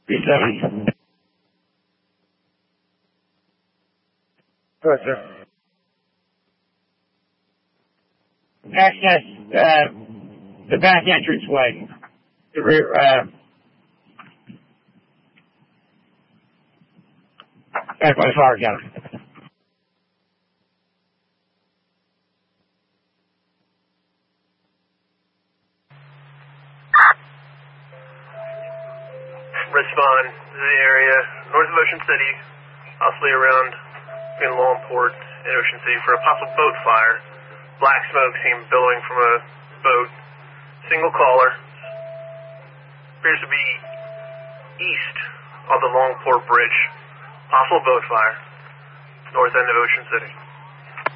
B70. Good, sir. Access the back entrance way. The rear, back by the fire gallery. Respond to the area north of Ocean City, possibly around between Longport and Ocean City for a possible boat fire. Black smoke seen billowing from a boat. Single caller. Appears to be east of the Longport Bridge. Possible boat fire. North end of Ocean City.